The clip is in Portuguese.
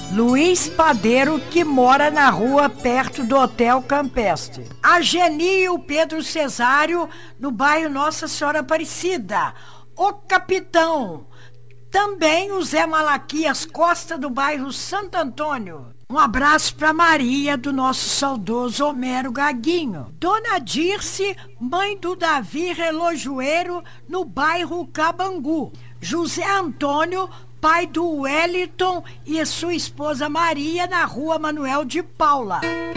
Luiz Padeiro, que mora na rua perto do Hotel Campestre. A Geni e o Pedro Cesário, no bairro Nossa Senhora Aparecida. O Capitão, também o Zé Malaquias Costa, do bairro Santo Antônio. Um abraço para Maria, do nosso saudoso Homero Gaguinho. Dona Dirce, mãe do Davi Relojoeiro, no bairro Cabangu. José Antônio, pai do Wellington e sua esposa Maria, na rua Manuel de Paula.